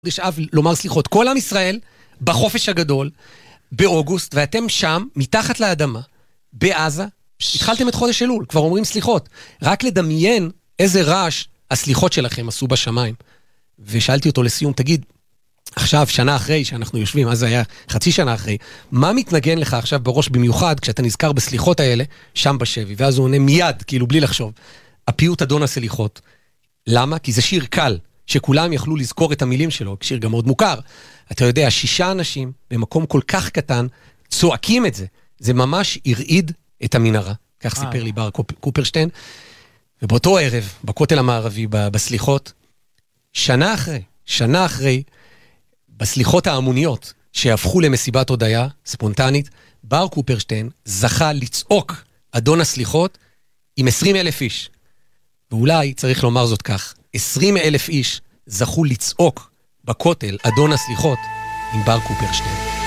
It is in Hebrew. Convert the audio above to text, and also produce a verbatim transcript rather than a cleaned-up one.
חודש אב לומר סליחות, כל עם ישראל בחופש הגדול באוגוסט, ואתם שם מתחת לאדמה בעזה התחלתם את חודש אלול, כבר אומרים סליחות, רק לדמיין איזה רעש הסליחות שלכם עשו בשמיים. ושאלתי אותו לסיום, תגיד, עכשיו שנה אחרי שאנחנו יושבים, אז זה היה חצי שנה אחרי, מה מתנגן לך עכשיו בראש במיוחד כשאתה נזכר בסליחות האלה שם בשבי? ואז הוא עונה מיד, כאילו בלי לחשוב, הפיוט אדון הסליחות. למה? כי זה שיר קל, שכולם יכלו לזכור את המילים שלו, שיר גם מאוד מוכר. אתה יודע, שישה אנשים במקום כל כך קטן צועקים את זה. זה ממש הרעיד את המנהרה. כך סיפר לי בר קופרשטיין. ובאותו ערב, בכותל המערבי, בסליחות, שנה אחרי, שנה אחרי, בסליחות ההמוניות, שהפכו למסיבת הודיה ספונטנית, בר קופרשטיין זכה לצעוק אדון הסליחות עם עשרים אלף איש. ואולי צריך לומר זאת כך, עשרים אלף איש זכו לצעוק בכותל אדון הסליחות עם בר קופרשטיין.